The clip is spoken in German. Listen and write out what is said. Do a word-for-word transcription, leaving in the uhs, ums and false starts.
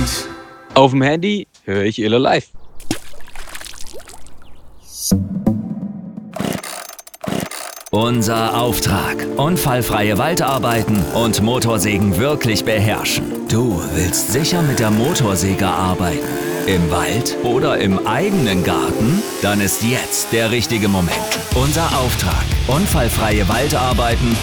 und Auf dem Handy höre ich Iller Live. Unser Auftrag: unfallfreie Waldarbeiten und Motorsägen wirklich beherrschen. Du willst sicher mit der Motorsäge arbeiten? Im Wald oder im eigenen Garten? Dann ist jetzt der richtige Moment. Unser Auftrag: unfallfreie Waldarbeiten